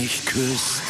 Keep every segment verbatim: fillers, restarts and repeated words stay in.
mich küsst.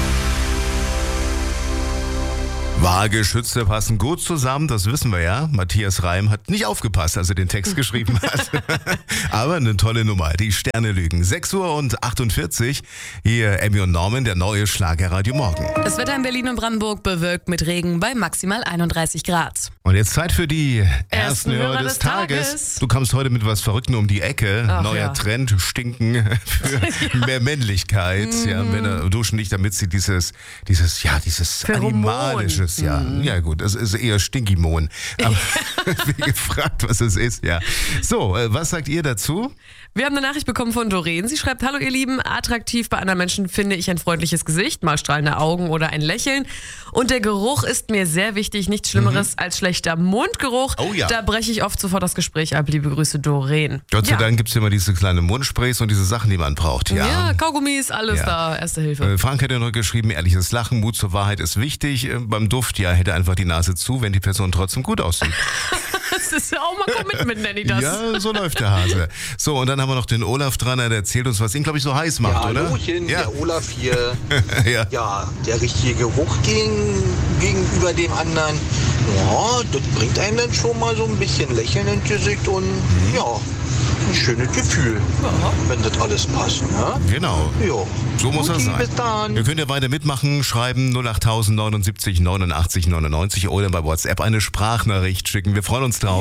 Vage Schütze passen gut zusammen, das wissen wir ja. Matthias Reim hat nicht aufgepasst, als er den Text geschrieben hat. Aber eine tolle Nummer, die Sterne lügen. sechs Uhr und achtundvierzig. Hier Emmy und Norman, der neue Schlagerradio Morgen. Das Wetter in Berlin und Brandenburg bewölkt mit Regen bei maximal einunddreißig Grad. Und jetzt Zeit für die ersten, Ersten Hörer Hörer des, des Tages. Tages. Du kommst heute mit was Verrücktem um die Ecke. Ach, Neuer ja. Trend, Stinken für mehr Männlichkeit. Ja, Männer duschen nicht, damit sie dieses, dieses, ja, dieses Pheromon. animalisches, ja, ja gut, es ist eher Stinkimon. Aber wie gefragt, was es ist, ja. So, äh, was sagt ihr dazu? Wir haben eine Nachricht bekommen von Doreen. Sie schreibt: Hallo ihr Lieben, attraktiv bei anderen Menschen finde ich ein freundliches Gesicht, mal strahlende Augen oder ein Lächeln. Und der Geruch ist mir sehr wichtig, nichts Schlimmeres mhm. als schlechter Mundgeruch. Oh ja. Da breche ich oft sofort das Gespräch ab. Liebe Grüße, Doreen. Gott sei ja. Dank gibt es immer diese kleinen Mundsprays und diese Sachen, die man braucht. Ja, Ja, Kaugummis, alles Ja. da, Erste Hilfe. Äh, Frank hat ja noch geschrieben, ehrliches Lachen, Mut zur Wahrheit ist wichtig. Äh, beim Duft, ja, hätte einfach die Nase zu, wenn die Person trotzdem gut aussieht. Das ist ja auch mal Commitment, nenne ich das. Ja, so läuft der Hase. So, und dann haben wir noch den Olaf dran, der erzählt uns, was ihn, glaube ich, so heiß macht, Ja, oder? Hallöchen, Ja. der Olaf hier. ja. Ja, der richtige Geruch gegen, gegenüber dem anderen, ja, das bringt einem dann schon mal so ein bisschen Lächeln ins Gesicht und Mhm. ja, ein schönes Gefühl, wenn das alles passt. Ne? Genau. Ja. So muss das Guti, sein. bis dann. Ihr könnt ja weiter mitmachen, schreiben null acht neunundsiebzig neunundachtzig neunundneunzig oder bei WhatsApp eine Sprachnachricht schicken. Wir freuen uns drauf.